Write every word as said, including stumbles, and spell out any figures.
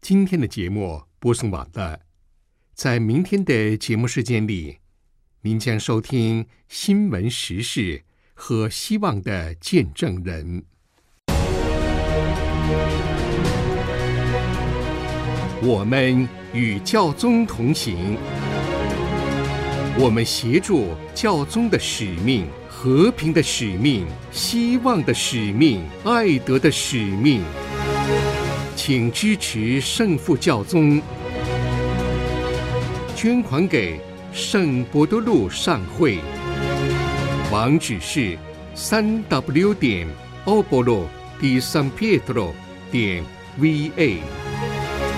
今天的节目播送完了，在明天的节目时间里，您将收听新闻时事和希望的见证人。我们与教宗同行，我们协助教宗的使命，和平的使命，希望的使命，爱德的使命。请支持圣父教宗，捐款给圣伯多禄善会，网址是三 w 点 obolo di san pietro 点 va。